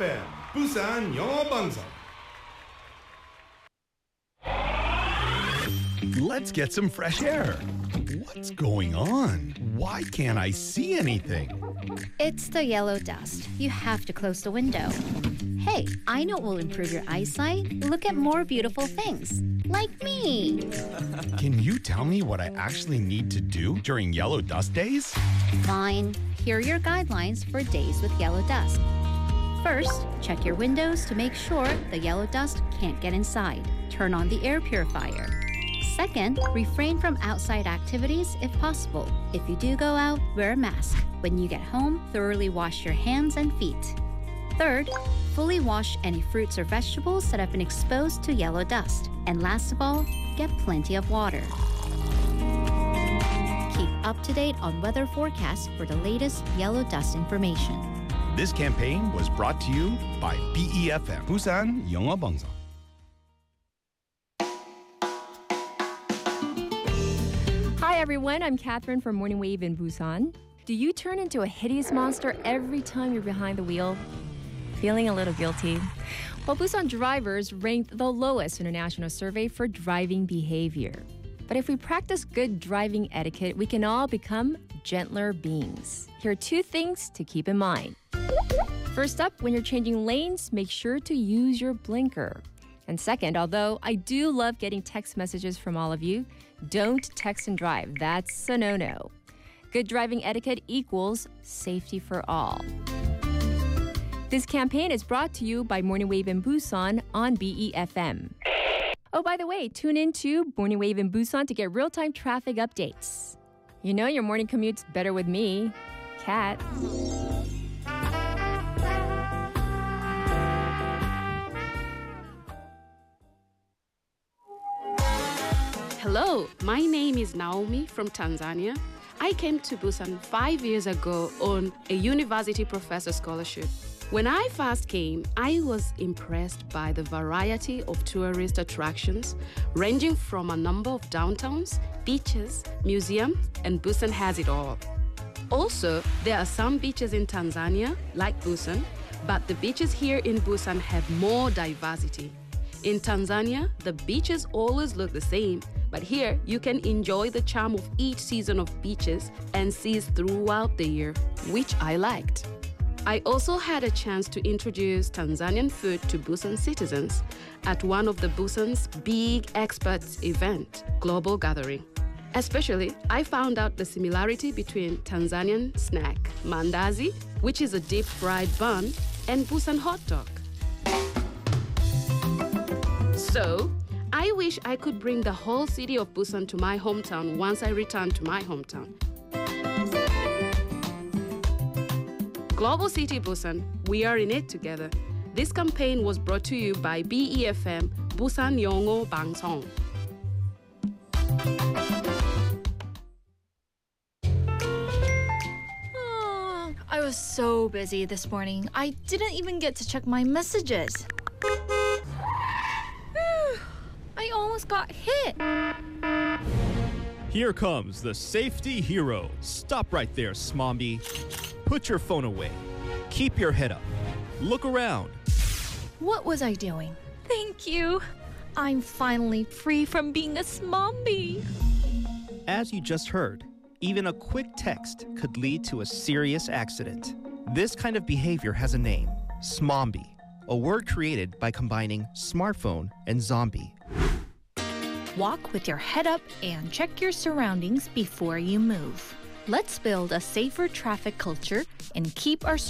BEFM 부산 영어 방송. Let's get some fresh air. What's going on? Why can't I see anything? It's the yellow dust. You have to close the window. Hey, I know what will improve your eyesight. Look at more beautiful things. Like me. Can you tell me what I actually need to do during yellow dust days? Fine. Here are your guidelines for days with yellow dust. First, check your windows to make sure the yellow dust can't get inside. Turn on the air purifier. Second, refrain from outside activities if possible. If you do go out, wear a mask. When you get home, thoroughly wash your hands and feet. Third, fully wash any fruits or vegetables that have been exposed to yellow dust. And last of all, get plenty of water. Keep up to date on weather forecasts for the latest yellow dust information. This campaign was brought to you by BEFM 부산 영어 방송. Hi everyone, I'm Catherine from Morning Wave in Busan. Do you turn into a hideous monster every time you're behind the wheel? Feeling a little guilty? Well, Busan drivers ranked the lowest in a national survey for driving behavior. But if we practice good driving etiquette, we can all become gentler beings. Here are two things to keep in mind. First up, when you're changing lanes, make sure to use your blinker. And second, although I do love getting text messages from all of you, don't text and drive. That's a no-no. Good driving etiquette equals safety for all. This campaign is brought to you by Morning Wave in Busan on BEFM. Oh, by the way, tune in to Morning Wave in Busan to get real-time traffic updates. You know your morning commute's better with me, Kat. Hello, my name is Naomi from Tanzania. I came to Busan 5 years ago on a university professor scholarship. When I first came, I was impressed by the variety of tourist attractions, ranging from a number of downtowns, beaches, museums, and Busan has it all. Also, there are some beaches in Tanzania, like Busan, but the beaches here in Busan have more diversity. In Tanzania, the beaches always look the same, but here you can enjoy the charm of each season of beaches and seas throughout the year, which I liked. I also had a chance to introduce Tanzanian food to Busan citizens at one of the Busan's big experts event, Global Gathering. Especially, I found out the similarity between Tanzanian snack, mandazi, which is a deep-fried bun, and Busan hot dog. So, I wish I could bring the whole city of Busan to my hometown once I return to my hometown. Global City Busan, we are in it together. This campaign was brought to you by BEFM Busan 영어 방송. I was so busy this morning. I didn't even get to check my messages. I almost got hit. Here comes the safety hero. Stop right there, Smombi. Put your phone away. Keep your head up. Look around. What was I doing? Thank you. I'm finally free from being a Smombi. As you just heard, even a quick text could lead to a serious accident. This kind of behavior has a name, Smombi, a word created by combining smartphone and zombie. Walk with your head up and check your surroundings before you move. Let's build a safer traffic culture and keep our